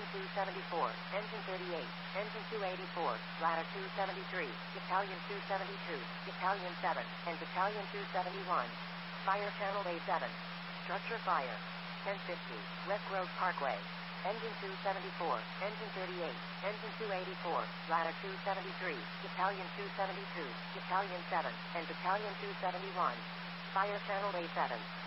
Engine 274, Engine 38, Engine 284, Ladder 273, Battalion 272, Battalion 7, and Battalion 271. Fire Channel A7. Structure fire. 1050, West Grove Parkway. Engine 274, Engine 38, Engine 284, Ladder 273, Battalion 272, Battalion 7, and Battalion 271. Fire Channel A7.